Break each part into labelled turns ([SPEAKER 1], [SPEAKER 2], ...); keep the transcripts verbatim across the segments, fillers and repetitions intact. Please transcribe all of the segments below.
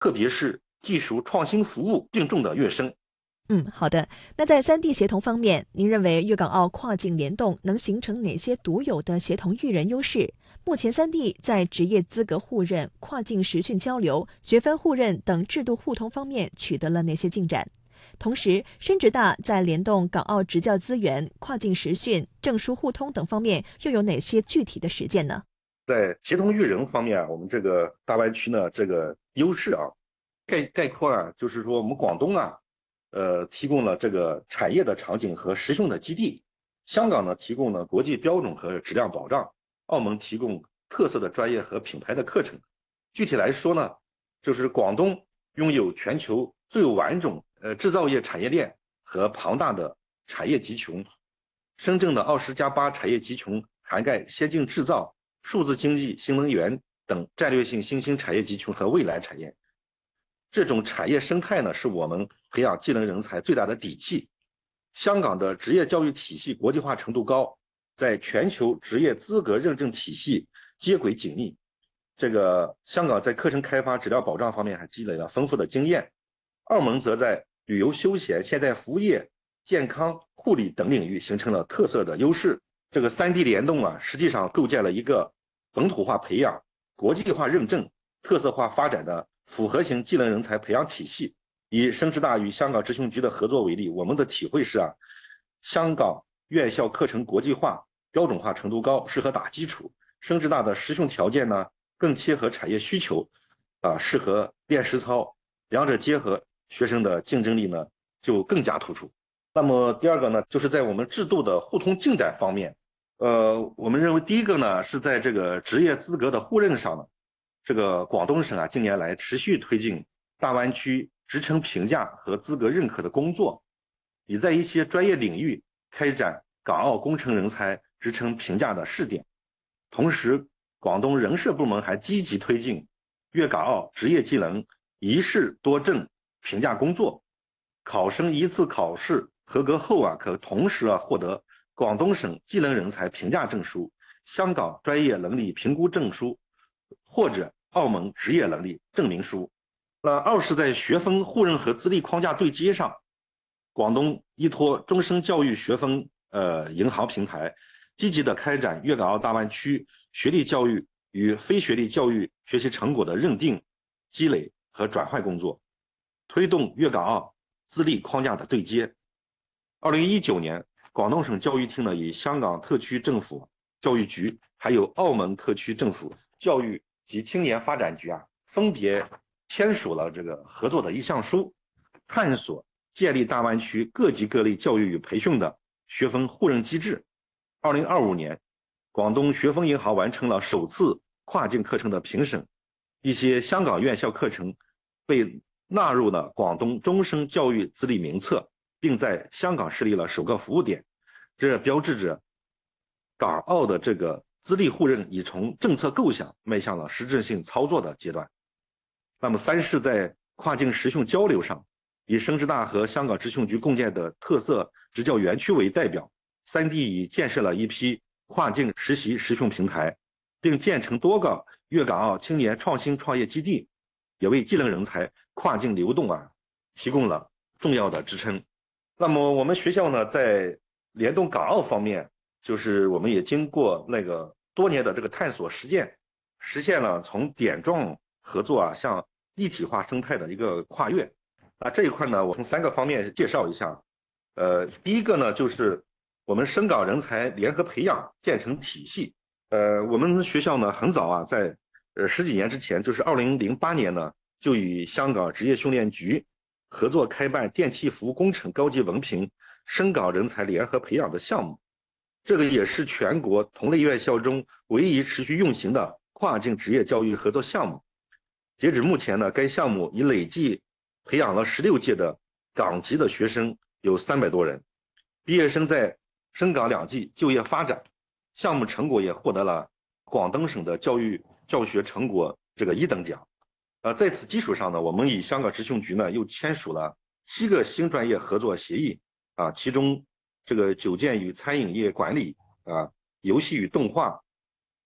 [SPEAKER 1] 特别是技术创新服务并重的跃升。
[SPEAKER 2] 嗯，好的。那在三地协同方面，您认为粤港澳跨境联动能形成哪些独有的协同育人优势？目前三地在职业资格互认、跨境实训交流、学分互认等制度互通方面取得了哪些进展？同时，深职大在联动港澳职教资源、跨境实训、证书互通等方面又有哪些具体的实践呢？
[SPEAKER 1] 在协同育人方面啊，我们这个大湾区呢，这个优势啊，概概括啊，就是说我们广东啊，呃，提供了这个产业的场景和实用的基地；香港呢，提供了国际标准和质量保障；澳门提供特色的专业和品牌的课程。具体来说呢，就是广东拥有全球最完整呃制造业产业链和庞大的产业集群，深圳的二十加八产业集群涵盖先进制造、数字经济、新能源等战略性新兴产业集群和未来产业。这种产业生态呢，是我们培养技能人才最大的底气。香港的职业教育体系国际化程度高，在全球职业资格认证体系接轨紧密。这个香港在课程开发、质量保障方面还积累了丰富的经验。澳门则在旅游休闲、现代服务业、健康护理等领域形成了特色的优势。这个三地联动啊，实际上构建了一个本土化培养、国际化认证、特色化发展的复合型技能人才培养体系。以深职大与香港职训局的合作为例，我们的体会是啊，香港院校课程国际化、标准化程度高，适合打基础；深职大的实训条件呢，更切合产业需求，啊，适合练实操，两者结合，学生的竞争力呢就更加突出。那么第二个呢，就是在我们制度的互通进展方面，呃，我们认为第一个呢是在这个职业资格的互认上呢，这个广东省啊近年来持续推进大湾区职称评价和资格认可的工作，已在一些专业领域开展港澳工程人才职称评价的试点。同时，广东人社部门还积极推进粤港澳职业技能一试多证评价工作，考生一次考试合格后啊，可同时啊获得广东省技能人才评价证书、香港专业能力评估证书或者澳门职业能力证明书。那二是在学分互认和资历框架对接上，广东依托终身教育学分呃银行平台，积极的开展粤港澳大湾区学历教育与非学历教育学习成果的认定、积累和转换工作，推动粤港澳资历框架的对接。二零一九年，广东省教育厅呢，与香港特区政府教育局，还有澳门特区政府教育及青年发展局啊，分别签署了这个合作的意向书，探索建立大湾区各级各类教育与培训的学分互认机制。二零二五年，广东学分银行完成了首次跨境课程的评审，一些香港院校课程被纳入了广东终身教育资历名册，并在香港设立了首个服务点。这标志着港澳的这个资历互认已从政策构想迈向了实质性操作的阶段。那么三是在跨境实训交流上，以深职大和香港职训局共建的特色职教园区为代表，三地已建设了一批跨境实习实训平台，并建成多个粤港澳青年创新创业基地，也为技能人才跨境流动啊提供了重要的支撑。那么我们学校呢，在联动港澳方面，就是我们也经过那个多年的这个探索实践，实现了从点状合作啊向一体化生态的一个跨越。那这一块呢，我从三个方面介绍一下。呃，第一个呢，就是我们深港人才联合培养建成体系。呃，我们学校呢很早啊，在呃十几年之前，就是二零零八年呢，就与香港职业训练局合作开办电气服务工程高级文凭深港人才联合培养的项目。这个也是全国同类院校中唯一持续运行的跨境职业教育合作项目。截止目前呢，该项目已累计培养了十六届的港籍的学生，有三百多人，毕业生在深港两地就业发展，项目成果也获得了广东省的教育教学成果这个一等奖。呃，在此基础上呢，我们与香港职训局呢又签署了七个新专业合作协议啊，其中这个酒店与餐饮业管理啊，游戏与动画、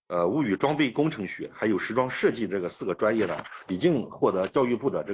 [SPEAKER 1] 呃物语装备工程学还有时装设计这个四个专业呢，已经获得教育部的这个